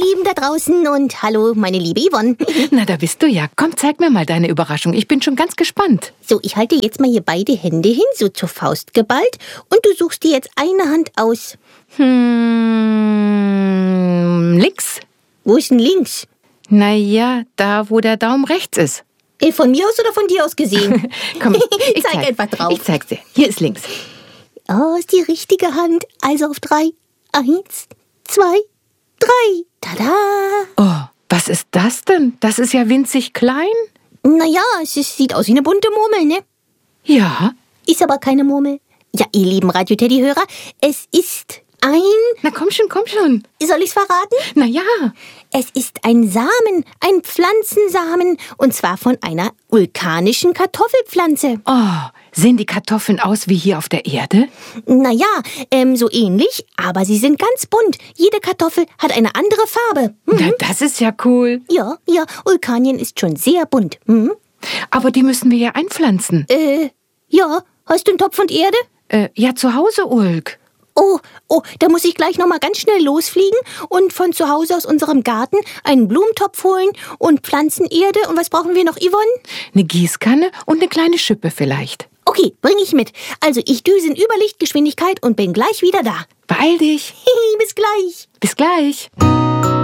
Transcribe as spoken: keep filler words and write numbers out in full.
Lieben da draußen und hallo, meine liebe Yvonne. Na, da bist du ja. Komm, zeig mir mal deine Überraschung. Ich bin schon ganz gespannt. So, ich halte jetzt mal hier beide Hände hin, so zur Faust geballt. Und du suchst dir jetzt eine Hand aus. Hm, links. Wo ist denn links? Naja, da, wo der Daumen rechts ist. Äh, von mir aus oder von dir aus gesehen? Komm, ich, ich zeig, zeig einfach drauf. Ich zeig's dir. Hier ist links. Oh, ist die richtige Hand. Also auf drei. Eins, zwei, drei. Tada! Oh, was ist das denn? Das ist ja winzig klein. Naja, es ist, sieht aus wie eine bunte Murmel, ne? Ja. Ist aber keine Murmel. Ja, ihr lieben Radio-Teddy-Hörer, es ist ein... Na komm schon, komm schon. Soll ich's verraten? Na ja. Es ist ein Samen, ein Pflanzensamen. Und zwar von einer vulkanischen Kartoffelpflanze. Oh, sehen die Kartoffeln aus wie hier auf der Erde? Naja, ähm, so ähnlich, aber sie sind ganz bunt. Jede Kartoffel hat eine andere Farbe. Mhm. Na, das ist ja cool. Ja, ja, Vulkanien ist schon sehr bunt. Mhm. Aber die müssen wir ja einpflanzen. Äh, ja, hast du einen Topf und Erde? Äh, ja, zu Hause, Ulk. Oh, oh, da muss ich gleich noch mal ganz schnell losfliegen und von zu Hause aus unserem Garten einen Blumentopf holen und Pflanzenerde. Und was brauchen wir noch, Yvonne? Eine Gießkanne und eine kleine Schippe vielleicht. Okay, bring ich mit. Also ich düse in Überlichtgeschwindigkeit und bin gleich wieder da. Beeil dich. Bis gleich. Bis gleich.